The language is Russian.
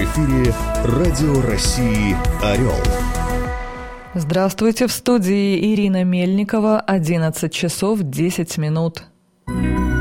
эфире Радио России «Орел». Здравствуйте, в студии Ирина Мельникова, 11 часов 10 минут.